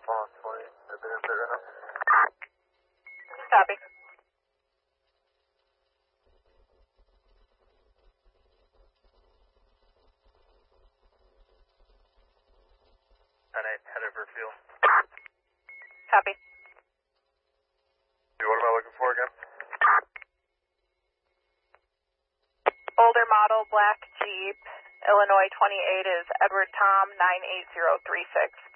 Copy. 10-8, head over field. Copy. What am I looking for again? Older model, black Jeep, Illinois 28 is Edward Tom 98036.